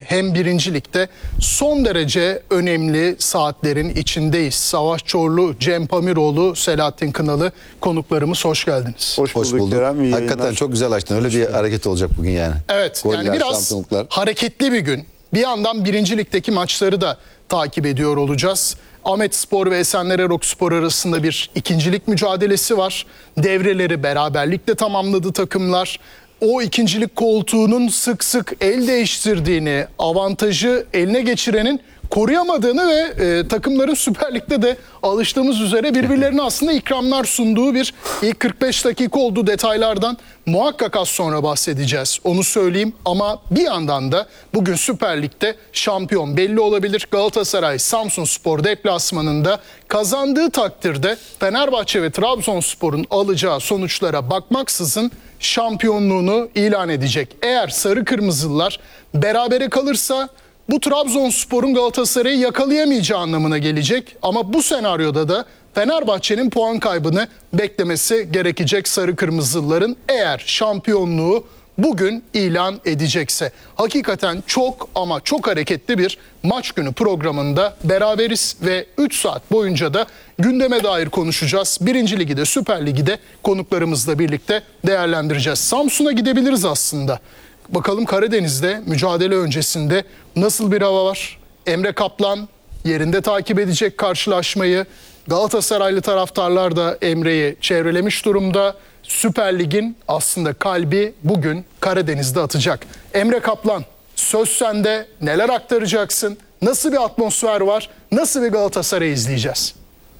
hem 1. Lig'de son derece önemli saatlerin içindeyiz. Savaş Çorlu, Cem Pamiroğlu, Selahattin Kınalı konuklarımız, hoş geldiniz. Hoş bulduk. Kerem, Hakikaten çok güzel açtın. Öyle bir hareket olacak bugün yani. Evet, Goller, yani biraz şampiyonluklar. hareketli bir gün. Bir yandan 1. Lig'deki maçları da takip ediyor olacağız. Ahmetspor ve Esenler Erokspor arasında bir ikincilik mücadelesi var. Devreleri beraberlikle tamamladı takımlar. O ikincilik koltuğunun sık sık el değiştirdiğini, avantajı eline geçirenin koruyamadığını ve takımların Süper Lig'de de alıştığımız üzere birbirlerine aslında ikramlar sunduğu bir ilk 45 dakika oldu. Detaylardan muhakkak az sonra bahsedeceğiz. Onu söyleyeyim, ama bir yandan da bugün Süper Lig'de şampiyon belli olabilir. Galatasaray Samsunspor deplasmanında kazandığı takdirde Fenerbahçe ve Trabzonspor'un alacağı sonuçlara bakmaksızın şampiyonluğunu ilan edecek. Eğer sarı kırmızılılar berabere kalırsa bu Trabzonspor'un Galatasaray'ı yakalayamayacağı anlamına gelecek. Ama bu senaryoda da Fenerbahçe'nin puan kaybını beklemesi gerekecek sarı kırmızılıların, eğer şampiyonluğu bugün ilan edecekse. Hakikaten çok ama çok hareketli bir maç günü programında beraberiz ve 3 saat boyunca da gündeme dair konuşacağız. 1. Ligi de Süper Ligi de konuklarımızla birlikte değerlendireceğiz. Samsun'a gidebiliriz aslında. Bakalım Karadeniz'de mücadele öncesinde nasıl bir hava var? Emre Kaplan yerinde takip edecek karşılaşmayı. Galatasaraylı taraftarlar da Emre'yi çevrelemiş durumda. Süper Lig'in aslında kalbi bugün Karadeniz'de atacak. Emre Kaplan, söz sende. Neler aktaracaksın? Nasıl bir atmosfer var? Nasıl bir Galatasaray izleyeceğiz?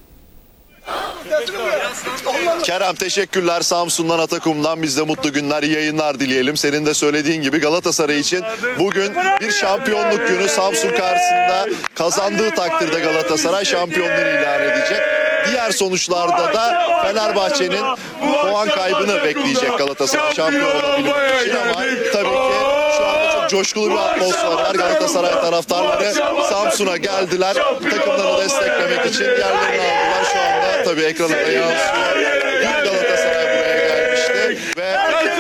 Kerem, teşekkürler. Samsun'dan, Atakum'dan biz de mutlu günler, iyi yayınlar dileyelim. Senin de söylediğin gibi Galatasaray için bugün bir şampiyonluk günü. Samsun karşısında kazandığı takdirde Galatasaray şampiyonluğunu ilan edecek. Diğer sonuçlarda da Fenerbahçe'nin puan kaybını bekleyecek Galatasaray şampiyon olabilmek için, ama tabii ki şu anda çok coşkulu bir atmosfer var. Galatasaray taraftarları Samsun'a geldiler. Takımlarını desteklemek için yerlerini aldılar. Şu anda tabii ekranda yansıyor. Dün Galatasaray buraya gelmişti ve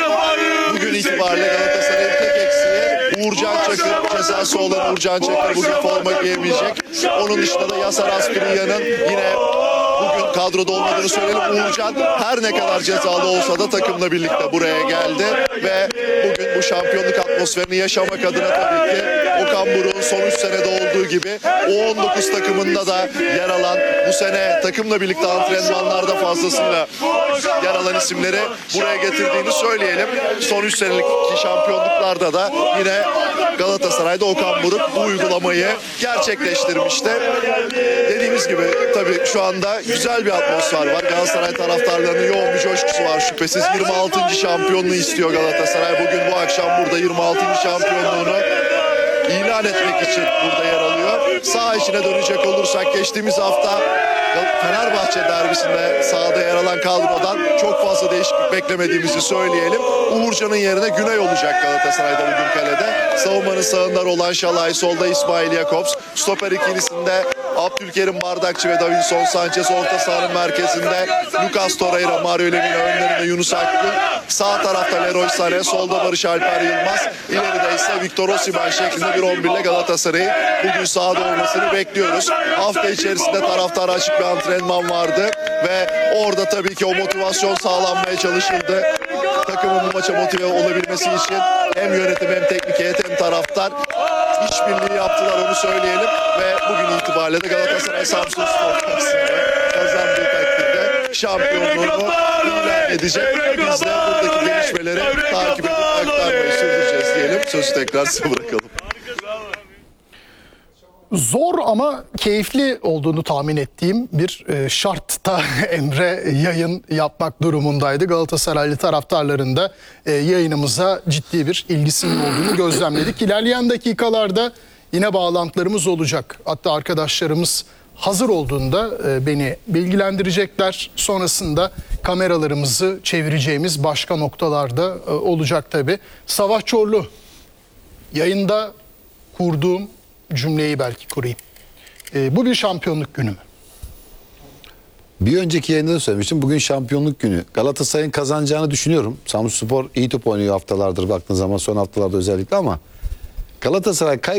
bugün itibariyle Galatasaray'ın tek eksiği Uğurcan Çakır, cezası olan Uğurcan Çakır bugün forma giyemeyecek. Onun dışında da Yasar Aspriya'nın yine bugün kadroda olmadığını söyleyelim. Uğurcan her ne kadar cezalı olsa da takımla birlikte buraya geldi ve bugün bu şampiyonluk atmosferini yaşamak adına tabii ki Okan Buruk'un son 3 senede olduğu gibi U19 takımında da yer alan, bu sene takımla birlikte antrenmanlarda fazlasıyla yer alan isimleri buraya getirdiğini söyleyelim. Son 3 senelik şampiyonluklarda da yine Galatasaray'da Okan Buruk bu uygulamayı gerçekleştirmişti. Dediğimiz gibi tabii şu anda güzel bir atmosfer var. Galatasaray taraftarlarının yoğun bir coşkusu var şüphesiz. 26. şampiyonluğu istiyor Galatasaray. Bugün bu akşam burada 26. şampiyonluğunu ilan etmek için burada yer alıyor. Sağ içine dönecek olursak, geçtiğimiz hafta Fenerbahçe derbisinde sahada yer alan kadrodan çok fazla değişiklik beklemediğimizi söyleyelim. Uğurcan'ın yerine Güney olacak Galatasaray'da bugün kalede. Savunmanın sağında olan Şalay, solda İsmail Jakobs. Stoper ikilisinde Abdülkerim Bardakçı ve Davinson Sanchez, orta sahanın merkezinde Lucas Torreira, Mario Lemina, önlerinde Yunus Akgün. Sağ tarafta Leroy Sané, solda Barış Alper Yılmaz. İleride ise Victor Osimhen şeklinde bir 11 ile Galatasaray'ı bugün sahada olmasını bekliyoruz. Hafta içerisinde taraftara açık bir antrenman vardı ve orada tabii ki o motivasyon sağlanmaya çalışıldı. Takımın bu maça motive olabilmesi için hem yönetim hem teknik heyet hem taraftar işbirliği yaptılar, onu söyleyelim ve bugün itibariyle de Galatasaray Samsunspor karşısında kazandığı takdirde şampiyonluğunu ilan edecek. Biz de buradaki gelişmeleri takip edip aktarmayı sürdüreceğiz diyelim. Sözü tekrar size bırakalım. Zor ama keyifli olduğunu tahmin ettiğim bir şartta Emre yayın yapmak durumundaydı. Galatasaraylı taraftarların da yayınımıza ciddi bir ilgisinin olduğunu gözlemledik. İlerleyen dakikalarda yine bağlantılarımız olacak. Hatta arkadaşlarımız hazır olduğunda beni bilgilendirecekler. Sonrasında kameralarımızı çevireceğimiz başka noktalarda olacak tabii. Savaş Çorlu, yayında kurduğum cümleyi belki kurayım. Bu bir şampiyonluk günü mü? Bir önceki yayında da söylemiştim. Bugün şampiyonluk günü. Galatasaray'ın kazanacağını düşünüyorum. Samsunspor iyi top oynuyor haftalardır baktığın zaman, son haftalarda özellikle, ama Galatasaray